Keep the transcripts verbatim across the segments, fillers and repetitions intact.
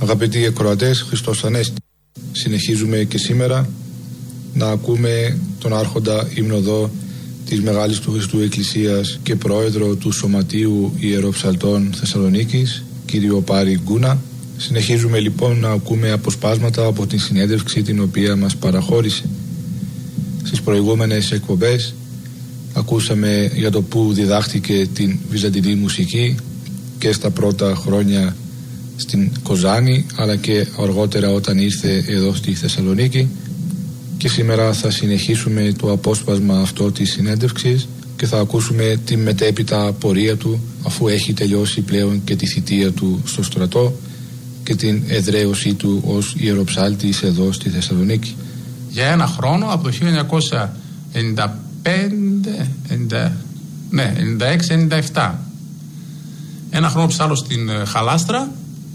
Αγαπητοί ακροατές, Χριστός Ανέστη. Συνεχίζουμε και σήμερα να ακούμε τον άρχοντα υμνοδό της Μεγάλης του Χριστού Εκκλησίας και πρόεδρο του Σωματείου Ιεροψαλτών Θεσσαλονίκης, κύριο Πάρη Γκούνα. Συνεχίζουμε λοιπόν να ακούμε αποσπάσματα από την συνέντευξη την οποία μας παραχώρησε. Στις προηγούμενες εκπομπές ακούσαμε για το που διδάχτηκε την βυζαντινή μουσική και στα πρώτα χρόνια στην Κοζάνη, αλλά και αργότερα όταν ήρθε εδώ στη Θεσσαλονίκη, και σήμερα θα συνεχίσουμε το απόσπασμα αυτό της συνέντευξης και θα ακούσουμε τη μετέπειτα πορεία του, αφού έχει τελειώσει πλέον και τη θητεία του στο στρατό και την εδραίωσή του ως ιεροψάλτης εδώ στη Θεσσαλονίκη. Για ένα χρόνο, από το χίλια εννιακόσια ενενήντα πέντε, ενενήντα, ναι, ενενήντα έξι ενενήντα επτά, ένα χρόνο ψάλλω στην Χαλάστρα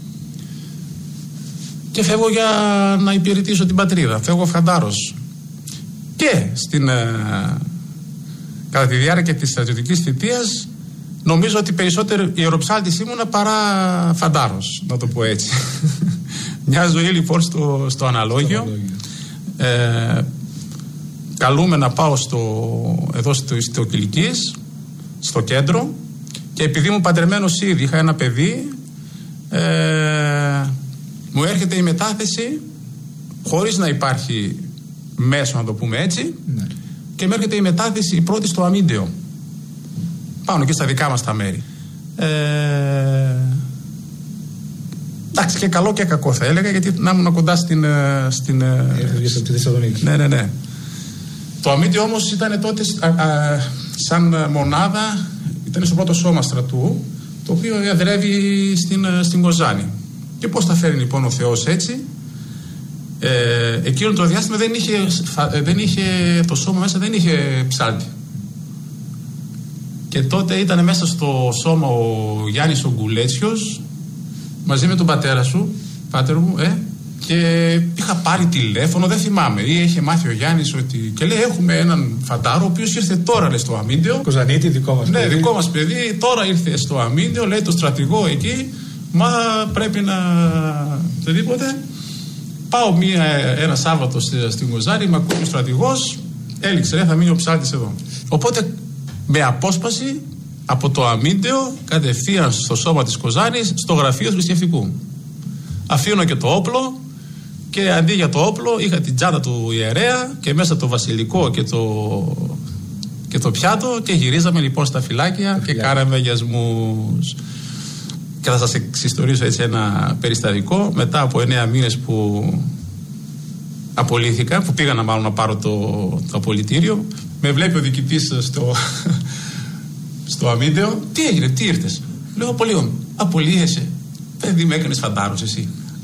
και φεύγω για να υπηρετήσω την πατρίδα. Φεύγω φαντάρος. Και στην, ε, κατά τη διάρκεια της στρατιωτικής θητείας νομίζω ότι περισσότερο ιεροψάλτης ήμουνα παρά φαντάρος, να το πω έτσι. Μια ζωή λοιπόν στο, στο αναλόγιο. Ε, καλούμε να πάω στο, εδώ στο, στο Κιλικής, στο κέντρο, και επειδή ήμουν παντρεμένος ήδη, είχα ένα παιδί, ε, μου έρχεται η μετάθεση χωρίς να υπάρχει μέσο, να το πούμε έτσι, ναι. Και μου έρχεται η μετάθεση η πρώτη στο Αμίντεο, πάνω και στα δικά μας τα μέρη. Ε, εντάξει, και καλό και κακό θα έλεγα, γιατί να ήμουν κοντά στην... στην Έρχεται τη Θεσσαλονίκη. Ναι, ναι, ναι. Το Αμίντεο όμως ήταν τότε α, α, σαν μονάδα, ήταν στο πρώτο σώμα στρατού, το οποίο εδρεύει στην, στην Κοζάνη. Και πώς τα φέρει λοιπόν ο Θεός έτσι. Ε, εκείνο το διάστημα δεν είχε, δεν είχε, το σώμα μέσα δεν είχε ψάλτη. Και τότε ήταν μέσα στο σώμα ο Γιάννης ο Γκουλέτσιος μαζί με τον πατέρα σου, πάτερ μου, ε, και είχα πάρει τηλέφωνο, δεν θυμάμαι, ή είχε μάθει ο Γιάννης ότι, και λέει έχουμε έναν φαντάρο ο οποίος ήρθε τώρα, λέει, στο Αμίντεο. Κοζανίτη, δικό μας ναι, παιδί. δικό μας παιδί, τώρα ήρθε στο Αμίντεο, λέει το στρατηγό εκεί, μα πρέπει να οτιδήποτε. Πάω μία, ένα Σάββατο στην Κοζάνη, με ακούει ο στρατηγός, έληξε, ρε, θα μείνει ο ψάλτης εδώ. Οπότε με απόσπαση από το Αμίντεο κατευθείαν στο σώμα της Κοζάνης, στο γραφείο θρησκευτικού. Αφήνω και το όπλο, και αντί για το όπλο είχα την τσάντα του ιερέα και μέσα το βασιλικό και το, και το πιάτο, και γυρίζαμε λοιπόν στα φυλάκια και κάναμε αγιασμούς. Και θα σας εξιστορήσω έτσι ένα περιστατικό. Μετά από εννέα μήνες που απολύθηκα, που πήγα να μάλλον να πάρω το, το απολυτήριο, με βλέπει ο διοικητής στο, στο Αμίντεο. Τι έγινε, τι ήρθες? Λέω απολύον. Απολύεσαι? Παιδί, με έκανες φαντάρος εσύ.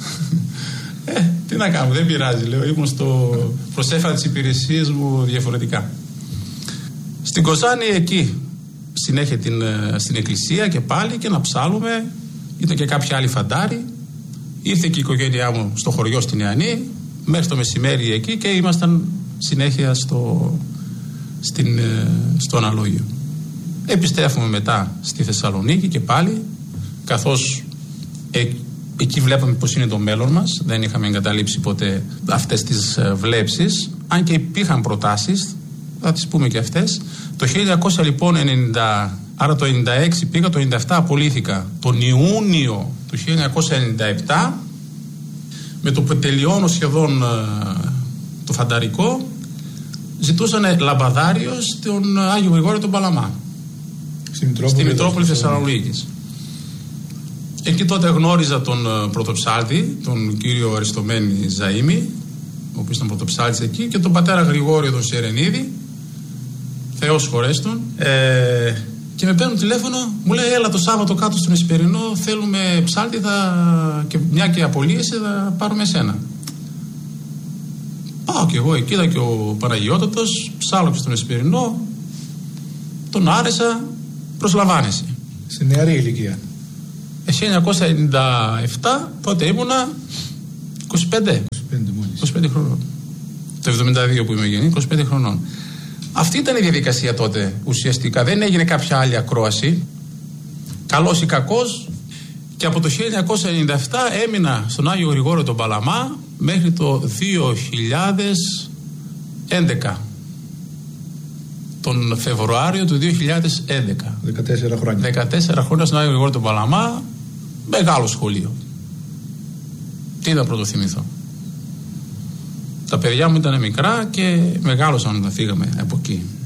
Ε, τι να κάνω, δεν πειράζει, λέω, ήμουν στο, προσέφερα τις υπηρεσίες μου διαφορετικά. Στην Κοζάνη εκεί συνέχεια την, στην εκκλησία και πάλι, και να ψάλουμε. Ήταν και κάποιοι άλλοι φαντάροι. Ήρθε και η οικογένειά μου στο χωριό στην Ιαννή, μέχρι το μεσημέρι εκεί, και ήμασταν συνέχεια στο, στην, στο αναλόγιο. Επιστρέφουμε μετά στη Θεσσαλονίκη και πάλι, καθώς ε, εκεί βλέπαμε πως είναι το μέλλον μας. Δεν είχαμε εγκαταλείψει ποτέ αυτές τις ε, βλέψεις, αν και υπήρχαν προτάσεις, θα τις πούμε και αυτές. Το χίλια εννιακόσια ενενήντα, άρα το ενενήντα έξι πήγα, το ενενήντα επτά απολύθηκα. Τον Ιούνιο του χίλια εννιακόσια ενενήντα επτά, με το που τελειώνω σχεδόν ε, το φανταρικό, ζητούσανε λαμπαδάριο στον Άγιο Γρηγόριο τον Παλαμά, στη Μητρόπολη, στη Μητρόπολη Θεσσαλονίκης. Εκεί τότε γνώριζα τον uh, πρωτοψάλτη, τον κύριο Αριστομένη Ζαΐμη, ο οποίος ήταν πρωτοψάλτης εκεί, και τον πατέρα Γρηγόριο τον Σερενίδη, Θεός χωρέστον, ε, και με παίρνουν τηλέφωνο, μου λέει έλα το Σάββατο κάτω στον Εσπερινό, θέλουμε ψάλτη, θα, και μια και απολύεσαι, θα πάρουμε εσένα. Πάω και εγώ εκεί, είδα και ο Παναγιώτατος, ψάλω και στον Εσπερινό, τον άρεσα, προσλαμβάνεσαι. Στη νεαρή ηλικία. χίλια εννιακόσια ενενήντα επτά, τότε ήμουνα είκοσι πέντε, είκοσι πέντε χρονών. Το εβδομήντα δύο που είμαι γεννή, είκοσι πέντε χρονών. Αυτή ήταν η διαδικασία τότε ουσιαστικά. Δεν έγινε κάποια άλλη ακρόαση. Καλός ή κακός, και Και από το χίλια εννιακόσια ενενήντα επτά έμεινα στον Άγιο Γρηγόριο τον Παλαμά μέχρι το δύο χιλιάδες έντεκα. Τον Φεβρουάριο του δύο χιλιάδες έντεκα. δεκατέσσερα χρόνια. δεκατέσσερα χρόνια στον Άγιο Γρηγόριο τον Παλαμά, μεγάλο σχολείο. Τι να πρωτοθυμηθώ. Τα παιδιά μου ήταν μικρά και μεγάλωσαν όταν φύγαμε από εκεί.